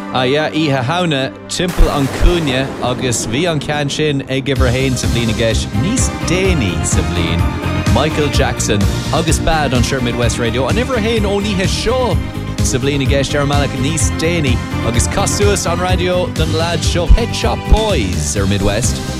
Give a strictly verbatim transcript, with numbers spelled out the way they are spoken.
Ah yeah, Iha Hauna, Timple an Cúne, agus bhí an cean sin ag gibhar hain sa bhliain agais, níos déanaí sa bhliain. Michael Jackson, agus bad on Sure Midwest Radio. An ever hain ó níthe seo sa bhliain agais Dermalach níos déanaí, agus cosúas an radio den lad seo Pet Shop Boys ar Midwest.